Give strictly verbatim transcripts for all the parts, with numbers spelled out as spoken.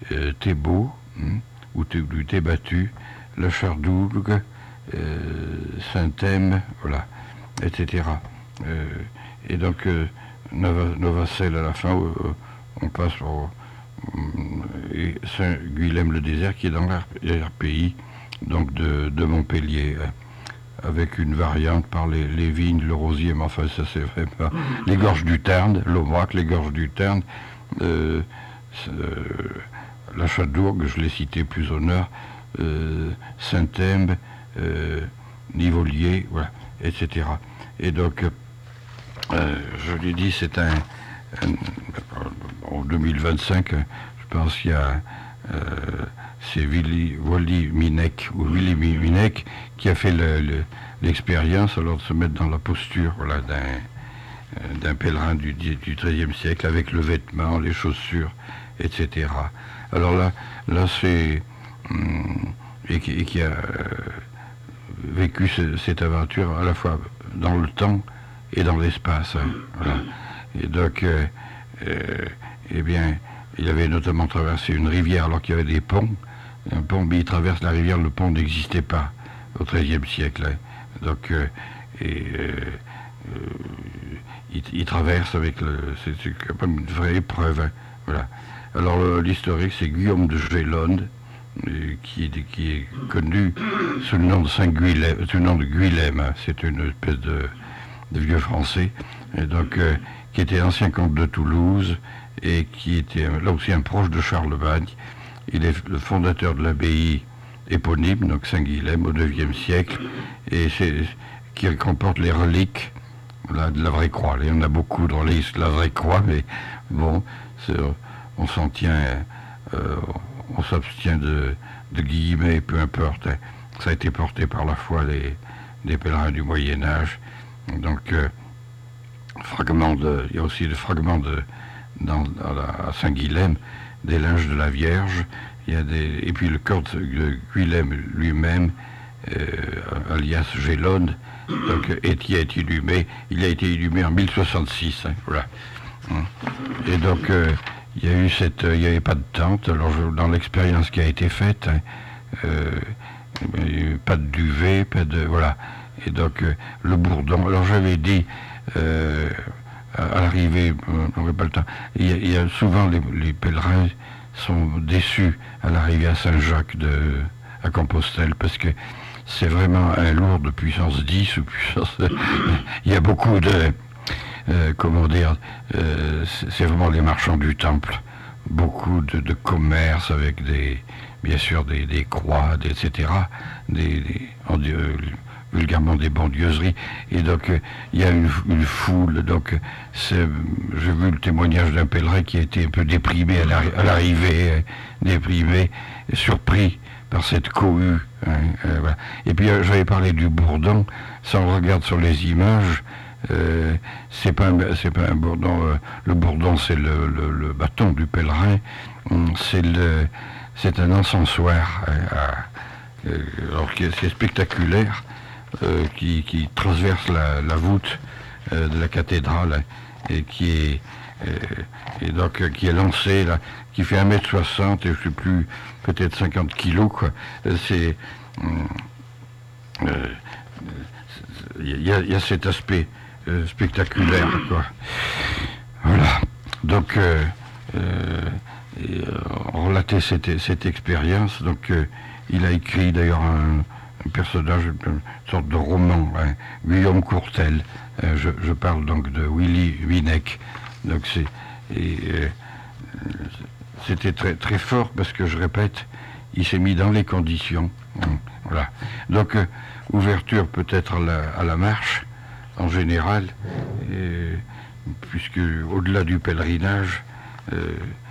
euh, Thébault, hein, ou du Thébattu, la Chardougue, euh, Saint-Thème, voilà, et cetera. Euh, et donc, euh, Nova, Novacelle à la fin, euh, on passe au et Saint-Guilhem-le-Désert, qui est dans l'R P I, donc de, de Montpellier, hein, avec une variante par les, les vignes, le rosier, mais enfin ça c'est vrai pas. Les gorges du Tarn, l'Aubrac, les gorges du Tarn, euh, euh, la Chadourgue, je l'ai cité plus au nord, euh, Saint-Thème, euh, Nivolier, voilà, et cetera. Et donc, euh, je l'ai dit, c'est un, un en deux mille vingt-cinq, je pense qu'il y a euh, c'est Willy, Wally Minek ou Willy Minek qui a fait le, le, l'expérience alors de se mettre dans la posture, voilà, d'un, d'un pèlerin du, du treizième siècle avec le vêtement, les chaussures, et cetera. Alors là, là c'est hum, et, qui, et qui a euh, vécu ce, cette aventure à la fois dans le temps et dans l'espace. Hein, voilà. Et donc, euh, euh, eh bien, il avait notamment traversé une rivière alors qu'il y avait des ponts. Un pont, mais il traverse la rivière, le pont n'existait pas au treizième siècle. Hein. Donc, euh, et, euh, euh, il, il traverse avec le. C'est, c'est quand même une vraie épreuve. Hein. Voilà. Alors, le, l'historique, c'est Guillaume de Gélonde, euh, qui, est, qui est connu sous le nom de Saint-Guilhem, sous le nom de Guilhem. Hein. C'est une espèce de, de vieux français. Et donc, euh, qui était ancien comte de Toulouse et qui était là aussi un proche de Charlemagne. Il est le fondateur de l'abbaye éponyme, donc Saint-Guilhem, au neuvième siècle, et c'est, qui comporte les reliques là, de la vraie croix. Il y en a beaucoup dans les, la vraie croix, mais bon, c'est, on s'en tient, euh, on s'abstient de, de guillemets, peu importe. Hein. Ça a été porté par la foi des, des pèlerins du Moyen-Âge. Donc, euh, fragments de, il y a aussi des fragments de, dans, dans la, à Saint-Guilhem, des linges de la Vierge, il y a des, et puis le corps de Guilhem lui-même, euh, alias Gélonde, donc, est, il a été inhumé, il a été inhumé en mille soixante-six, hein, voilà. Et donc, euh, il y a eu cette, il n'y avait pas de tente, alors je, dans l'expérience qui a été faite, hein, euh, pas de duvet, pas de, voilà. Et donc, euh, le bourdon, alors j'avais dit, euh, à l'arrivée, on n'aurait pas le temps. Il y a, il y a souvent les, les pèlerins sont déçus à l'arrivée à Saint-Jacques de, à Compostelle parce que c'est vraiment un lourd de puissance dix ou puissance. Il y a beaucoup de, euh, comment dire, euh, c'est vraiment les marchands du temple, beaucoup de, de commerce avec des, bien sûr des, des croix, des, et cetera. Des, des en, euh, vulgairement des bandieuseries, et donc euh, il y a une, une foule, donc c'est, j'ai vu le témoignage d'un pèlerin qui a été un peu déprimé à, l'arri- à l'arrivée, euh, déprimé, surpris par cette cohue. Hein, euh, voilà. Et puis euh, j'avais parlé du bourdon, ça on regarde sur les images, euh, c'est pas un, c'est pas un bourdon, euh, le bourdon c'est le, le, le bâton du pèlerin, c'est, le, c'est un encensoir, hein, à, euh, alors que c'est spectaculaire. Euh, qui, qui traverse la, la voûte euh, de la cathédrale et qui est, euh, et donc, euh, qui est lancé là, qui fait un mètre soixante et je sais plus, peut-être cinquante kilos, quoi. C'est, il euh, y, a, y a cet aspect euh, spectaculaire, quoi. Voilà. Donc, euh, euh, et, euh, on relatait cette, cette expérience. Donc, euh, il a écrit d'ailleurs un un personnage, une sorte de roman, hein, Guillaume Courtel. Euh, je, je parle donc de Willy Minek. Donc c'est, et, euh, c'était très, très fort parce que, je répète, il s'est mis dans les conditions. Hein, voilà. Donc, euh, ouverture peut-être à la, à la marche, en général, et, puisque au-delà du pèlerinage, euh,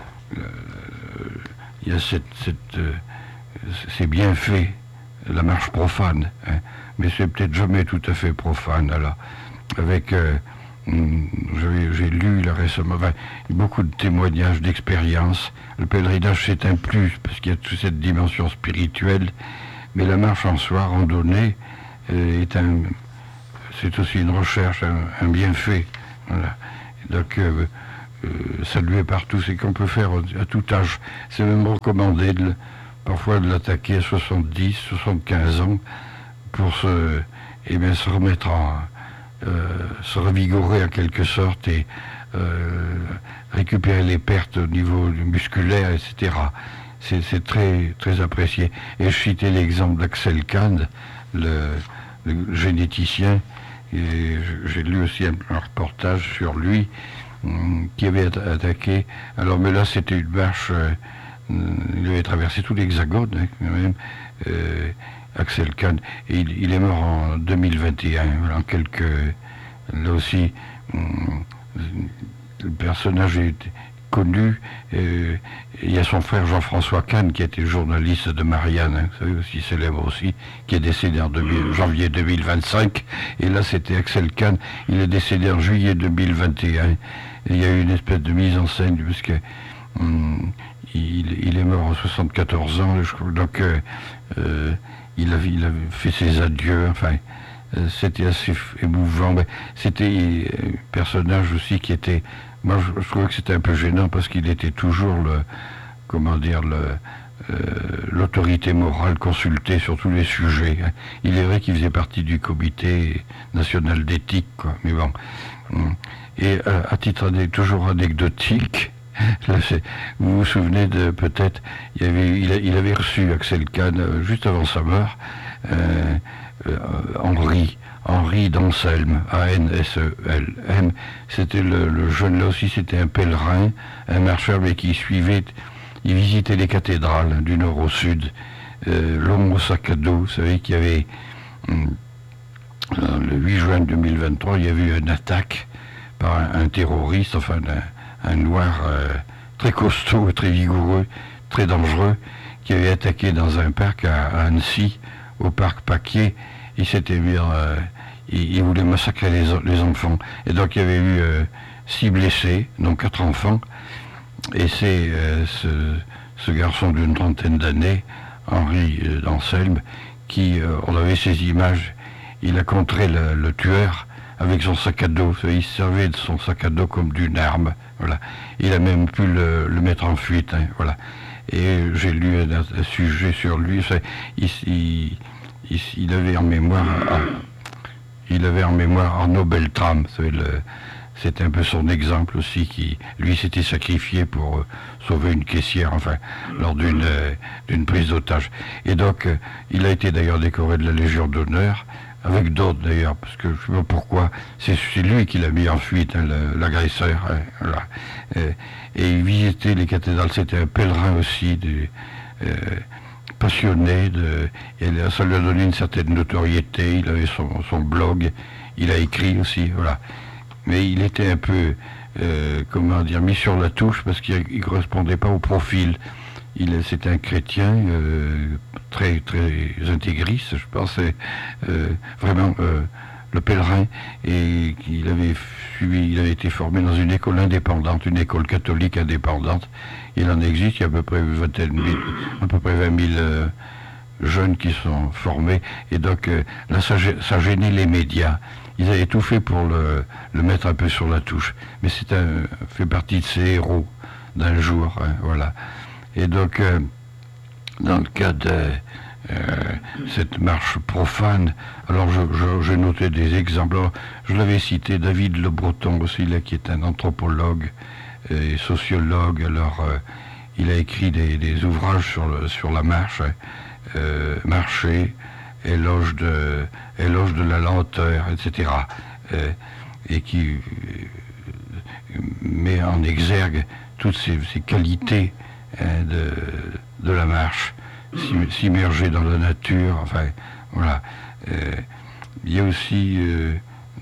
il y a cette, cette, euh, ces bienfaits. La marche profane, hein, mais c'est peut-être jamais tout à fait profane. Alors, avec, euh, j'ai, j'ai lu là, récemment enfin, beaucoup de témoignages d'expérience. Le pèlerinage c'est un plus parce qu'il y a toute cette dimension spirituelle, mais la marche en soi, randonnée, euh, est un, c'est aussi une recherche, un, un bienfait. Voilà. Donc, euh, euh, salué par tous et qu'on peut faire à tout âge. C'est même recommandé de, parfois de l'attaquer à soixante-dix, soixante-quinze ans pour se, eh bien, se remettre en, euh, se revigorer en quelque sorte et euh, récupérer les pertes au niveau musculaire, et cetera. C'est, c'est très, très apprécié. Et je citais l'exemple d'Axel Kahn, le, le généticien, et j'ai lu aussi un, un reportage sur lui, hum, qui avait attaqué. Alors, mais là, c'était une marche. Euh, il avait traversé tout l'Hexagone, hein, quand même. Euh, Axel Kahn. Et il, il est mort en deux mille vingt et un. En quelques. Là aussi, hum, le personnage est connu. Euh, il y a son frère Jean-François Kahn, qui était journaliste de Marianne, hein, vous savez, aussi célèbre aussi, qui est décédé en deux mille, janvier deux mille vingt-cinq. Et là, c'était Axel Kahn. Il est décédé en juillet deux mille vingt et un. Et il y a eu une espèce de mise en scène, parce que hum, il, il est mort à soixante-quatorze ans, je crois. Donc, euh, euh, il, avait, il avait fait ses adieux. Enfin, euh, c'était assez émouvant. Mais c'était un personnage aussi qui était. Moi, je, je trouvais que c'était un peu gênant parce qu'il était toujours le, comment dire, le, euh, l'autorité morale consultée sur tous les sujets. Il est vrai qu'il faisait partie du comité national d'éthique, quoi. Mais bon. Et à, à titre ane- toujours anecdotique, là, c'est, vous vous souvenez de peut-être, il, y avait, il, a, il avait reçu Axel Kahn euh, juste avant sa mort, euh, euh, Henri. Henri d'Anselme, A N S E L M, c'était le, le jeune, là aussi c'était un pèlerin, un marcheur, mais qui suivait, il visitait les cathédrales du nord au sud, euh, l'homme au sac à dos, vous savez qu'il y avait, hum, le huit juin deux mille vingt-trois, il y avait eu une attaque par un, un terroriste, enfin un, un noir euh, très costaud, très vigoureux, très dangereux, qui avait attaqué dans un parc à, à Annecy, au parc Paquier. Il s'était mis, euh, il, il voulait massacrer les, les enfants. Et donc il y avait eu euh, six blessés, donc quatre enfants. Et c'est euh, ce, ce garçon d'une trentaine d'années, Henri euh, d'Anselme, qui, euh, on avait ces images, il a contré le, le tueur avec son sac à dos. Il se servait de son sac à dos comme d'une arme. Voilà. Il a même pu le, le mettre en fuite. Hein, voilà. Et j'ai lu un, un sujet sur lui. Il, il, il, il avait en mémoire, il avait en mémoire Arnaud Beltrame. C'était un peu son exemple aussi, qui lui s'était sacrifié pour euh, sauver une caissière, enfin, lors d'une euh, d'une prise d'otage. Et donc, euh, il a été d'ailleurs décoré de la Légion d'honneur, avec d'autres d'ailleurs, parce que je ne sais pas pourquoi, c'est lui qui l'a mis en fuite, hein, l'agresseur. Hein, voilà. et, et il visitait les cathédrales, c'était un pèlerin aussi, de, euh, passionné, de, et ça lui a donné une certaine notoriété, il avait son, son blog, il a écrit aussi, voilà. Mais il était un peu, euh, comment dire, mis sur la touche parce qu'il ne correspondait pas au profil. Il, c'était un chrétien euh, très très intégriste, je pense, euh, vraiment euh, le pèlerin, et il avait suivi, il avait été formé dans une école indépendante, une école catholique indépendante. Il en existe, il y a à peu près vingt mille, à peu près vingt mille euh, jeunes qui sont formés, et donc euh, là ça, ça gênait les médias. Ils avaient tout fait pour le, le mettre un peu sur la touche, mais c'est un, fait partie de ces héros d'un jour, hein, voilà. Et donc, euh, dans le cas de euh, cette marche profane, alors je, je, j'ai noté des exemples. Alors, je l'avais cité, David Le Breton aussi, là, qui est un anthropologue et sociologue. Alors, euh, il a écrit des, des ouvrages sur, le, sur la marche, hein, euh, Marcher, éloge de, éloge de la lenteur, et cetera. Euh, et qui euh, met en exergue toutes ces, ces qualités hein, de, de la marche, s'immerger dans la nature, enfin, voilà. Euh, il y a aussi, euh,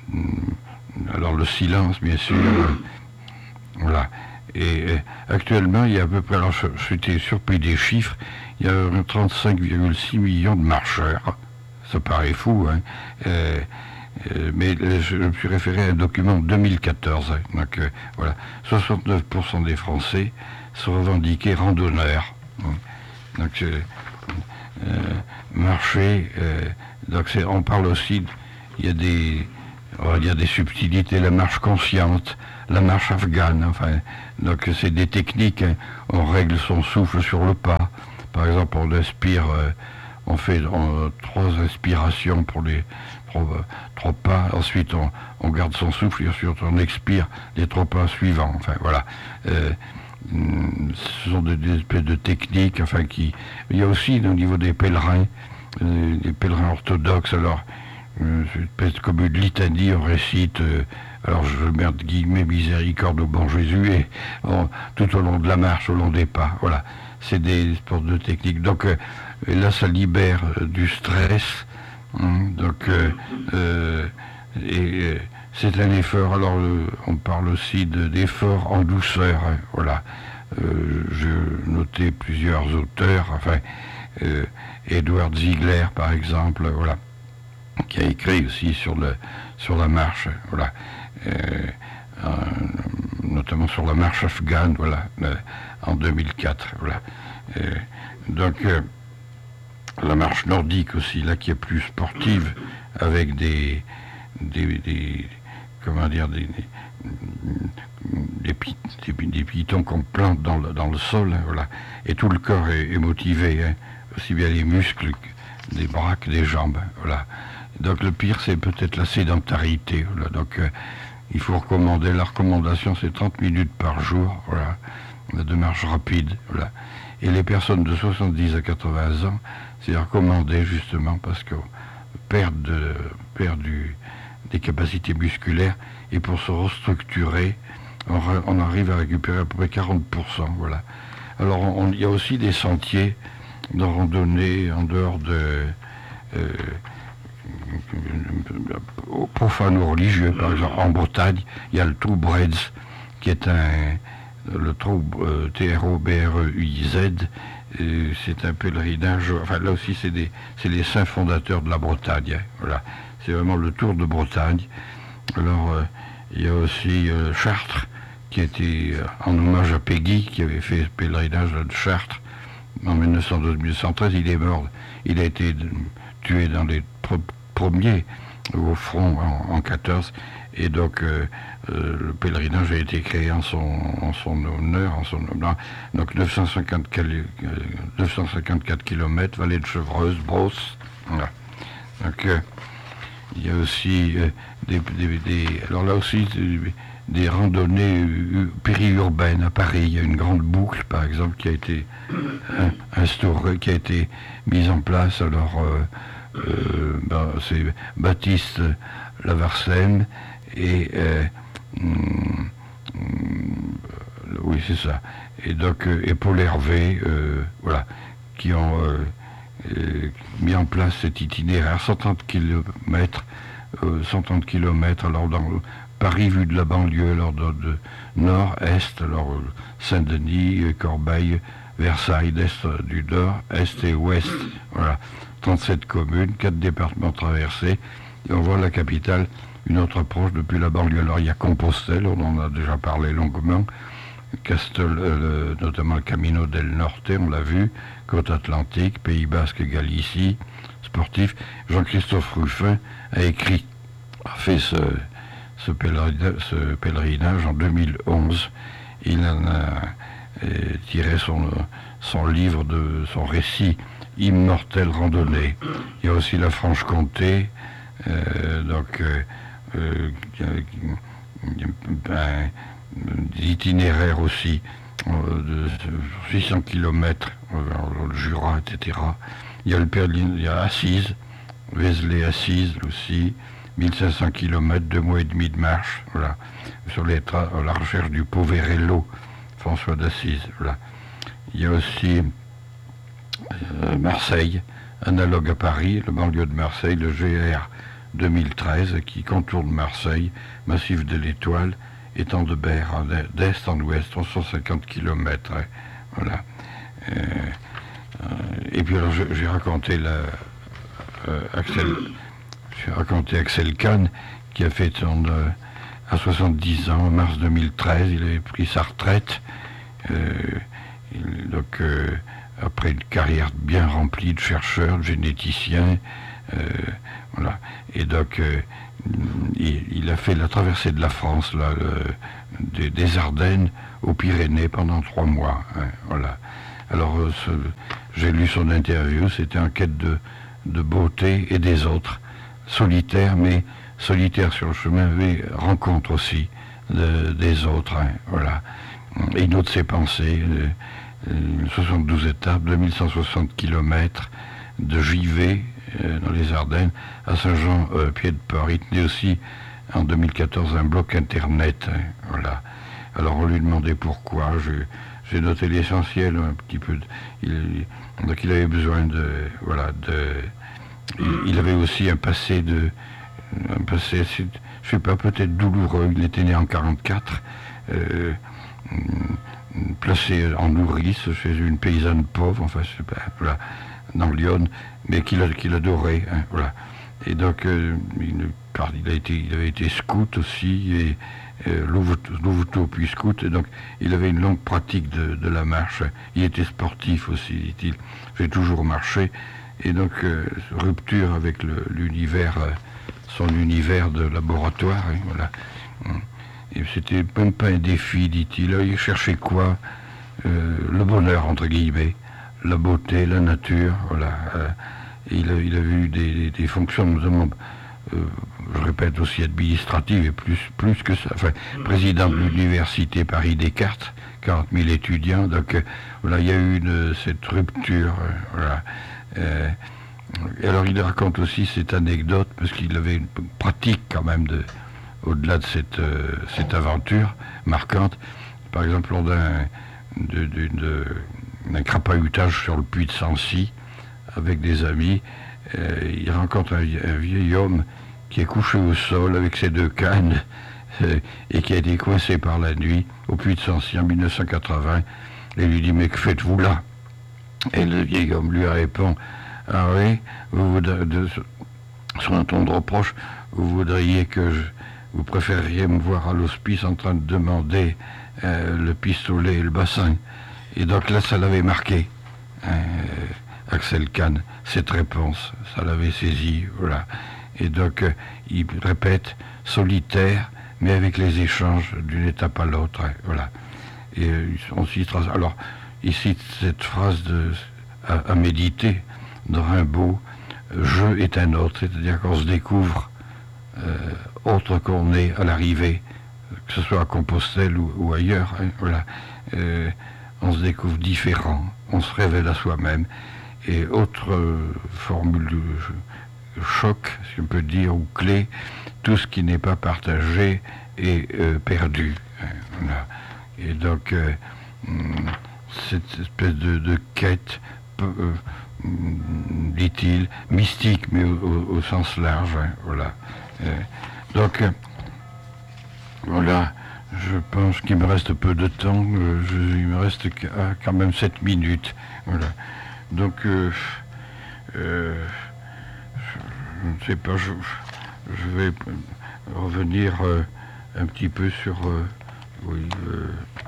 alors le silence, bien sûr, euh, voilà. Et euh, actuellement, il y a à peu près, alors j'étais surpris des chiffres, il y a trente-cinq virgule six millions de marcheurs. Ça paraît fou, hein. Euh, euh, mais euh, je me suis référé à un document de deux mille quatorze. Hein, donc euh, voilà, soixante-neuf pour cent des Français se revendiquaient randonneurs. Hein. Donc euh, euh, marcher, euh, donc c'est, on parle aussi, il y a des alors, il y a des subtilités, la marche consciente, la marche afghane, enfin, donc c'est des techniques, hein. On règle son souffle sur le pas. Par exemple, on inspire, euh, on fait on, trois inspirations pour les trois, trois pas, ensuite on, on garde son souffle et ensuite on expire les trois pas suivants. Enfin voilà. Euh, ce sont des, des espèces de techniques, enfin qui. Il y a aussi au niveau des pèlerins, euh, des pèlerins orthodoxes, alors euh, c'est une espèce comme une litanie, on récite. Euh, alors je mets entre guillemets miséricorde au bon Jésus et bon, tout au long de la marche, au long des pas, voilà. C'est des sports de technique. Donc euh, là, ça libère euh, du stress. Hein, donc euh, euh, et euh, c'est un effort. Alors euh, on parle aussi de, d'effort en douceur. Hein, voilà. Euh, je notais plusieurs auteurs. Enfin, euh, Edward Ziegler, par exemple. Voilà, qui a écrit aussi sur le sur la marche. Voilà. Euh, euh, notamment sur la marche afghane, voilà, euh, en deux mille quatre, voilà. Euh, donc euh, la marche nordique aussi, là qui est plus sportive, avec des, des, des comment dire, des, des, des, des pitons qu'on plante dans le, dans le sol, hein, voilà, et tout le corps est, est motivé, hein, aussi bien les muscles, des bras que des jambes, voilà. Donc le pire, c'est peut-être la sédentarité, voilà. Donc euh, il faut recommander, la recommandation c'est trente minutes par jour, voilà, de marche rapide, voilà. Et les personnes de soixante-dix à quatre-vingts ans, c'est recommandé justement parce qu'on perd, de, perd du, des capacités musculaires et pour se restructurer, on, on arrive à récupérer à peu près quarante pour cent, voilà. Alors on, il y a aussi des sentiers de randonnée en dehors de... Euh, profanes ou religieux, par exemple en Bretagne, il y a le Troubredz, qui est un le Troub, euh, T R O B R E U I Z, euh, c'est un pèlerinage, enfin là aussi c'est des c'est les saints fondateurs de la Bretagne, hein, voilà, c'est vraiment le tour de Bretagne. Alors euh, il y a aussi euh, Chartres, qui était euh, en hommage à Péguy, qui avait fait ce pèlerinage de Chartres en mille neuf cent douze mille neuf cent treize, il est mort, il a été tué dans les premier au front en, en quatorze, et donc euh, euh, le pèlerinage a été créé en son, en son honneur, en son honneur. Donc neuf cent cinquante-quatre kilomètres, vallée de Chevreuse, Brosse. Voilà. Donc euh, il y a aussi euh, des, des, des, alors là aussi des, des randonnées euh, périurbaines à Paris. Il y a une grande boucle, par exemple, qui a été hein, instaurée, qui a été mise en place. Alors euh, Euh, ben, c'est Baptiste Lavarcène et euh, hum, hum, oui c'est ça, et donc euh, et Paul Hervé, euh, voilà, qui ont euh, euh, mis en place cet itinéraire cent trente kilomètres, euh, cent trente kilomètres, alors dans Paris vu de la banlieue, alors de, de nord-est, alors euh, Saint-Denis, Corbeil, Versailles, d'est du nord, est et ouest, voilà. trente-sept communes, quatre départements traversés, et on voit la capitale, une autre approche depuis la banlieue. Alors il y a Compostelle, on en a déjà parlé longuement, Castel, euh, notamment le Camino del Norte, on l'a vu, Côte Atlantique, Pays Basque et Galicie, sportif. Jean-Christophe Ruffin a écrit, a fait ce, ce, pèlerinage, ce pèlerinage en deux mille onze. Il en a euh, tiré son, son livre, de son récit Immortelle randonnée. Il y a aussi la Franche-Comté, euh, donc euh, euh, ben, des itinéraires aussi euh, de six cents kilomètres, euh, le Jura, et cetera. Il y a le Perlin, il y a Assise, Vézelay-Assise aussi, mille cinq cents kilomètres, deux mois et demi de marche, voilà, sur les tra- à la recherche du Poverello, François d'Assise, voilà. Il y a aussi Euh, Marseille, analogue à Paris, le banlieue de Marseille, le G R deux mille treize, qui contourne Marseille, massif de l'Étoile, étang de Berre, d'est en ouest, trois cent cinquante kilomètres. Hein, voilà. Euh, euh, et puis alors j'ai raconté la, euh, Axel, j'ai raconté Axel Kahn, qui a fait son, euh, à soixante-dix ans, en mars deux mille treize, il avait pris sa retraite. Euh, il, donc euh, après une carrière bien remplie de chercheur, de généticien, euh, voilà. Et donc, euh, il, il a fait la traversée de la France, là, le, des, des Ardennes aux Pyrénées pendant trois mois. Hein, voilà. Alors, ce, j'ai lu son interview, c'était en quête de, de beauté et des autres, solitaire, mais solitaire sur le chemin, mais rencontre aussi de, des autres. Hein, voilà. Et une autre ses pensées, euh, soixante-douze étapes, deux mille cent soixante kilomètres de J V euh, dans les Ardennes, à Saint-Jean-Pied-de-Port. Il tenait aussi en deux mille quatorze un bloc internet. Hein, voilà. Alors on lui demandait pourquoi. Je, j'ai noté l'essentiel un petit peu. De, il, donc il avait besoin de, voilà, de. Il, il avait aussi un passé de, un passé, je sais pas, peut-être douloureux. Il était né en quarante-quatre. Euh, placé en nourrice chez une paysanne pauvre, enfin, je sais pas, voilà, dans Lyon, mais qu'il, qu'il adorait, hein, voilà. Et donc, euh, il, il, a été, il avait été scout aussi, et euh, Louveteau puis scout, et donc il avait une longue pratique de, de la marche. Il était sportif aussi, dit-il. J'ai toujours marché, et donc euh, rupture avec le, l'univers, euh, son univers de laboratoire, hein, voilà. Et c'était même pas un défi, dit-il. Il cherchait quoi euh, le bonheur, entre guillemets, la beauté, la nature, voilà. Euh, il, a, il a vu des, des fonctions, notamment, euh, je répète, aussi administratives, et plus, plus que ça. Enfin, président de l'université Paris-Descartes, quarante mille étudiants. Donc, euh, voilà, il y a eu une, cette rupture, euh, voilà. Euh, et alors, il raconte aussi cette anecdote, parce qu'il avait une pratique, quand même, de... au-delà de cette, euh, cette aventure marquante, par exemple lors d'un, de, de, de, d'un crapahutage sur le puits de Sancy avec des amis, euh, il rencontre un, un vieil homme qui est couché au sol avec ses deux cannes euh, et qui a été coincé par la nuit au puits de Sancy en dix-neuf cent quatre-vingts, et lui dit « Mais que faites-vous là ?» Et le vieil homme lui répond « Ah oui, vous voudriez, de, sur un ton de reproche, vous voudriez que je... vous préfériez me voir à l'hospice en train de demander euh, le pistolet et le bassin. » Et donc là, ça l'avait marqué, euh, Axel Kahn, cette réponse, ça l'avait saisi, voilà. Et donc, euh, il répète, solitaire, mais avec les échanges d'une étape à l'autre, hein, voilà. Et euh, on citera, alors, il cite cette phrase de, à, à méditer de Rimbaud, « Je est un autre », c'est-à-dire qu'on se découvre euh, autre qu'on est à l'arrivée, que ce soit à Compostelle ou, ou ailleurs, hein, voilà. Euh, on se découvre différent, on se révèle à soi-même. Et autre euh, formule de choc, si on peut dire, ou clé, tout ce qui n'est pas partagé est euh, perdu. Hein, voilà. Et donc, euh, cette espèce de, de quête, euh, dit-il, mystique, mais au, au, au sens large, hein, voilà. Euh, donc, euh, voilà, je pense qu'il me reste peu de temps, euh, je, il me reste quand même sept minutes, voilà. Donc, euh, euh, je ne sais pas, je, je vais revenir euh, un petit peu sur, euh, oui, euh,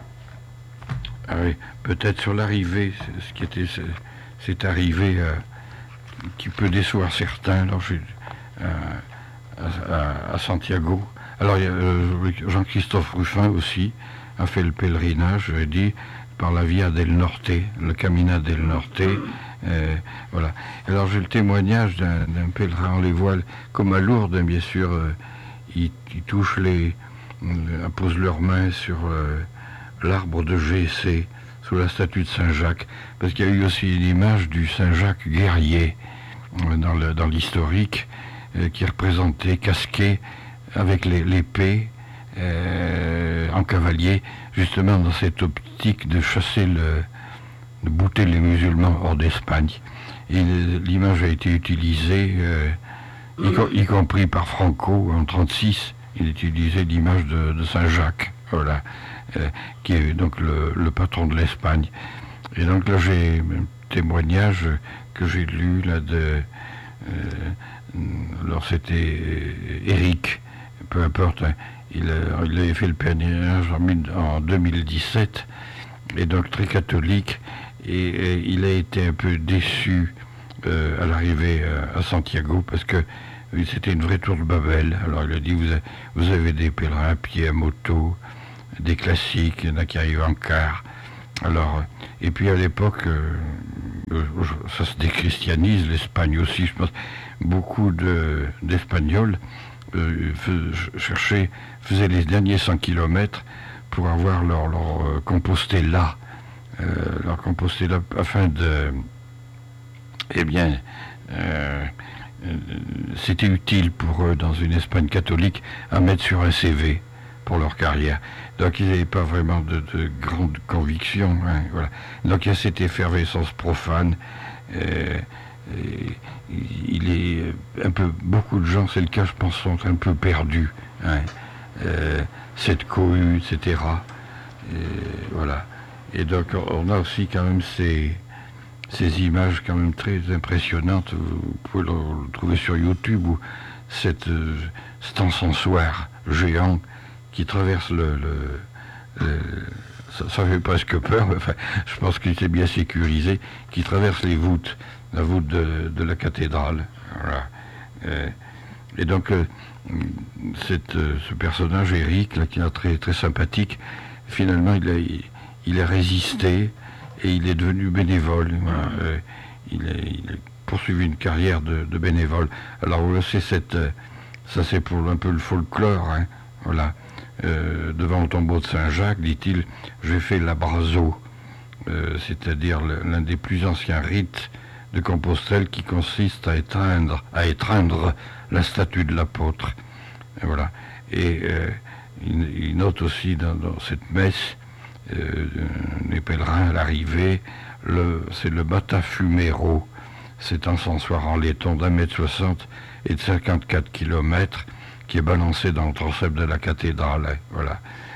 ah oui, peut-être sur l'arrivée, ce qui était, c'est, c'est arrivé, euh, qui peut décevoir certains, alors je, euh, à, à Santiago. Alors euh, Jean-Christophe Ruffin aussi a fait le pèlerinage, je l'ai dit, par la Via del Norte, le Camino del Norte. Euh, voilà. Alors j'ai le témoignage d'un, d'un pèlerin, on les voit comme à Lourdes, bien sûr, euh, ils, ils touchent les, euh, posent leurs mains sur euh, l'arbre de G C, sous la statue de Saint-Jacques, parce qu'il y a eu aussi une image du Saint-Jacques guerrier euh, dans, le, dans l'historique, euh, qui est représenté casqué avec les, l'épée euh, en cavalier, justement dans cette optique de chasser le, de bouter les musulmans hors d'Espagne. Et l'image a été utilisée, euh, y, co- y compris par Franco en trente-six, il utilisait l'image de, de Saint-Jacques, voilà, euh, qui est donc le, le patron de l'Espagne. Et donc là j'ai un témoignage que j'ai lu là de, euh, alors c'était Eric, peu importe, hein, il, a, il avait fait le pèlerinage en, en deux mille dix-sept, et donc très catholique, et, et il a été un peu déçu euh, à l'arrivée euh, à Santiago, parce que Oui, c'était une vraie tour de Babel. Alors il a dit, vous avez, vous avez des pèlerins à pied, à moto, des classiques, il y en a qui arrivent en car. Alors, et puis à l'époque, euh, ça se déchristianise, l'Espagne aussi, je pense. Beaucoup de, d'Espagnols euh, fais, cherchaient, faisaient les derniers cent kilomètres pour avoir leur, leur euh, Compostela, euh, leur Compostela, afin de, eh bien, euh, euh, c'était utile pour eux dans une Espagne catholique à mettre sur un C V pour leur carrière. Donc ils n'avaient pas vraiment de, de grandes convictions. Hein, voilà. Donc il y a cette effervescence profane. Euh, il est un peu, beaucoup de gens, c'est le cas, je pense, sont un peu perdus. Hein, euh, cette cohue, et cetera. Et, voilà. Et donc on a aussi quand même ces, ces images quand même très impressionnantes. Vous pouvez le, le trouver sur YouTube, où cette, euh, cet encensoir géant qui traverse le, le, le ça, ça fait presque peur, mais enfin, je pense qu'il était bien sécurisé, qui traverse les voûtes, la voûte de, de la cathédrale. Voilà. Euh, et donc, euh, cette, euh, ce personnage, Eric, là, qui est très, très sympathique, finalement, il a, il, il a résisté et il est devenu bénévole. Voilà. Euh, il, a, il a poursuivi une carrière de, de bénévole. Alors, c'est cette, ça c'est pour un peu le folklore, hein, voilà. Euh, devant le tombeau de Saint-Jacques, dit-il, j'ai fait l'abrazo, euh, c'est-à-dire l'un des plus anciens rites de Compostelle qui consiste à étreindre, à étreindre la statue de l'apôtre. Et voilà. Et euh, il, il note aussi dans, dans cette messe, euh, les pèlerins à l'arrivée, le, c'est le Batafumero, cet encensoir en laiton d'un mètre soixante et de cinquante-quatre kilomètres, qui est balancé dans le transept de la cathédrale. Voilà.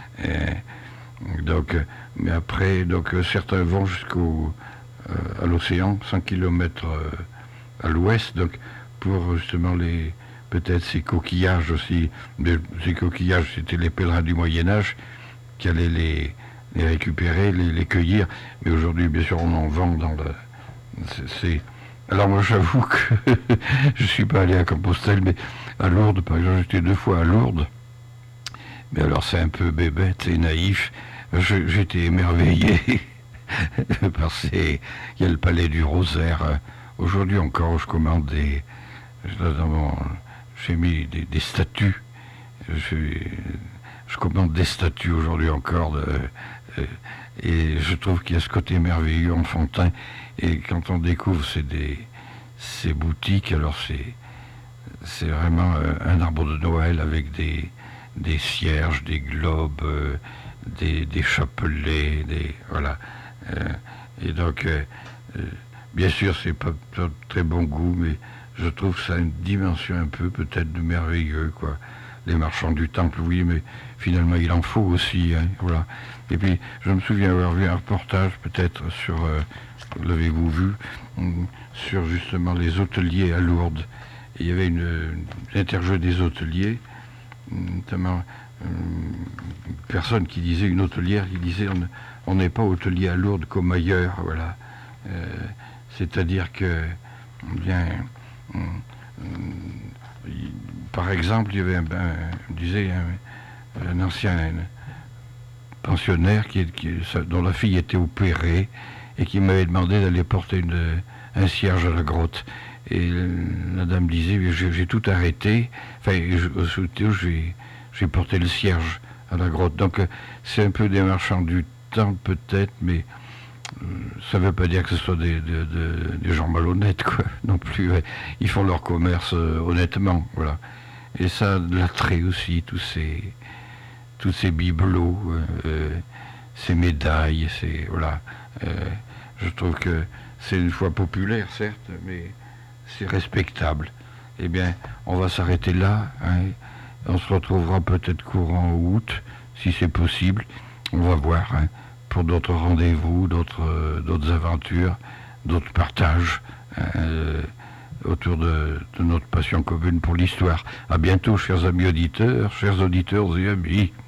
Et donc, mais après, donc, certains vont jusqu'au euh, à l'océan, cent kilomètres euh, à l'ouest, donc pour justement les peut-être ces coquillages aussi. Mais ces coquillages, c'était les pèlerins du Moyen-Âge qui allaient les, les récupérer, les, les cueillir. Mais aujourd'hui, bien sûr, on en vend dans le. C'est, c'est... Alors moi, j'avoue que je ne suis pas allé à Compostelle, mais à Lourdes, par exemple, j'étais deux fois à Lourdes. Mais alors, c'est un peu bébête et naïf. Je, j'étais émerveillé par ces... Il y a le palais du Rosaire. Aujourd'hui encore, je commande des... Dans mon... J'ai mis des, des statues. Je... je commande des statues aujourd'hui encore. De... Et je trouve qu'il y a ce côté merveilleux, enfantin. Et quand on découvre ces, des, ces boutiques, alors c'est, c'est vraiment un arbre de Noël avec des, des cierges, des globes, euh, des, des chapelets, des, voilà. Euh, et donc, euh, euh, bien sûr, c'est pas de très bon goût, mais je trouve que ça a une dimension un peu peut-être de merveilleux, quoi. Les marchands du temple, oui, mais finalement, il en faut aussi, hein, voilà. Et puis, je me souviens avoir vu un reportage, peut-être, sur... Euh, l'avez-vous vu, sur justement les hôteliers à Lourdes. Et il y avait une, une interview des hôteliers, notamment une personne qui disait, une hôtelière qui disait, on n'est pas hôtelier à Lourdes comme ailleurs, voilà. Euh, c'est-à-dire que, bien, euh, par exemple, il y avait un, un disait un, un ancien un pensionnaire qui, qui, dont la fille était opérée, et qui m'avait demandé d'aller porter une, un cierge à la grotte. Et la dame disait, j'ai, j'ai tout arrêté, enfin, je, j'ai, j'ai porté le cierge à la grotte. Donc, c'est un peu des marchands du temps, peut-être, mais euh, ça ne veut pas dire que ce soit des, des, des, des gens malhonnêtes, quoi, non plus. Ouais. Ils font leur commerce euh, honnêtement, voilà. Et ça a de l'attrait aussi, tous ces, tous ces bibelots, euh, ces médailles, ces, voilà. Euh, je trouve que c'est une foi populaire, certes, mais c'est respectable. Eh bien, on va s'arrêter là. Hein. On se retrouvera peut-être courant août, si c'est possible. On va voir, hein, pour d'autres rendez-vous, d'autres, euh, d'autres aventures, d'autres partages euh, autour de, de notre passion commune pour l'histoire. À bientôt, chers amis auditeurs, chers auditeurs et amis.